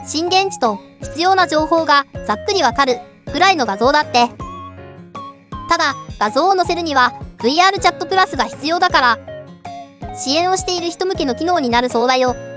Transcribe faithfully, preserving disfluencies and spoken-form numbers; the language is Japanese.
震源地と必要な情報がざっくりわかるぐらいの画像だって。ただ、画像を載せるには ブイアール チャットプラスが必要だから、支援をしている人向けの機能になるそうだよ。